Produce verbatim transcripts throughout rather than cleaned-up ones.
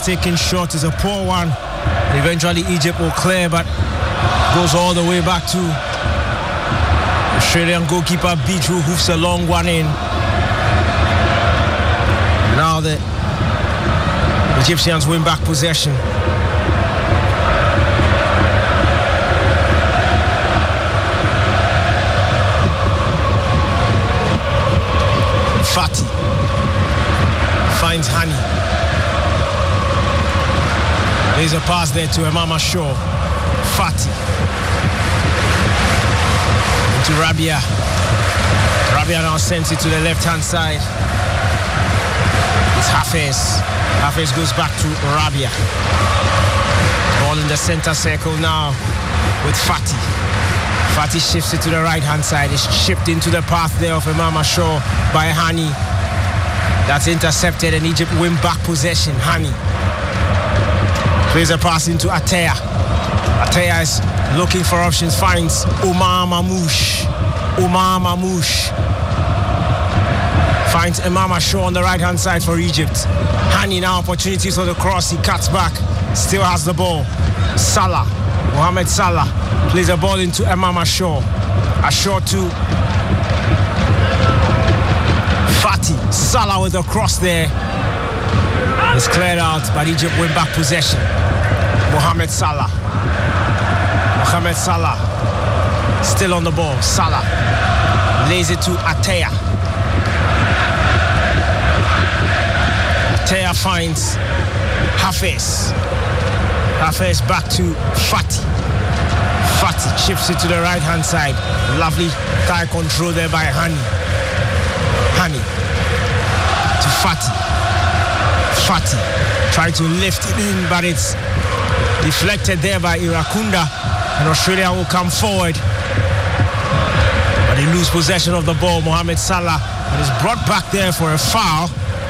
taken short. It's a poor one. Eventually Egypt will clear, but goes all the way back to Australian goalkeeper Beach, who hoofs a long one in. Now the Egyptians win back possession. Fati finds Hani. There's a pass there to Emama Shaw. Fati into Rabia. Rabia now sends it to the left-hand side. It's Hafez. Hafez goes back to Rabia. Ball in the center circle now with Fati. Fati shifts it to the right-hand side. It's chipped into the path there of Emama Shaw by Hani. That's intercepted and Egypt win back possession. Hani plays a pass into Atea. Atea is looking for options, finds Omar Mamouche. Omar Mamouche finds Emama Shaw on the right-hand side for Egypt. Hani now opportunities for the cross. He cuts back, still has the ball. Salah, Mohamed Salah plays a ball into Emama Shaw. A Shaw to Fati. Salah with a cross there. It's cleared out, but Egypt win back possession. Mohamed Salah. Mohamed Salah still on the ball. Salah lays it to Atea. Atea finds Hafez. Hafez back to Fati. Fati chips it to the right hand side. Lovely thigh control there by Hani. Hani to Fati. Fati try to lift it in, but it's deflected there by Irakunda, and Australia will come forward. But they lose possession of the ball. Mohamed Salah, and is brought back there for a foul.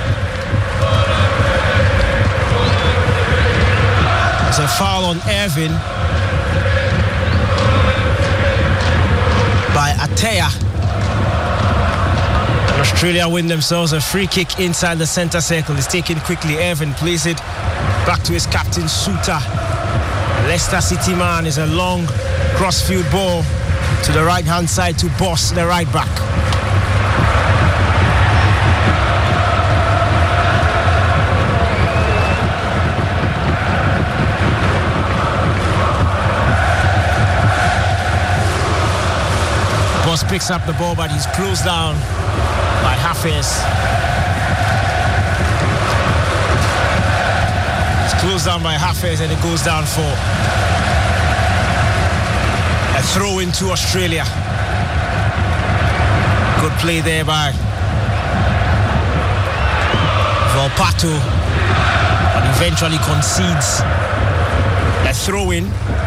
It's a foul on Irvin by Atea. And Australia win themselves a free kick inside the center circle. It's taken quickly. Irvin plays it back to his captain, Suta. Leicester City man is a long crossfield ball to the right-hand side to Boss, the right back. Boss picks up the ball, but he's closed down by Hafez. Closed down by Hafez, and it goes down for a throw into Australia. Good play there by Volpato, but eventually concedes a throw in.